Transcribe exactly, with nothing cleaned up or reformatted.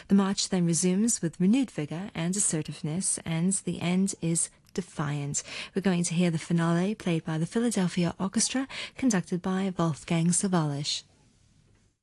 The march then resumes with renewed vigor and assertiveness, and the end is defiant. We're going to hear the finale played by the Philadelphia Orchestra, conducted by Wolfgang Sawallisch.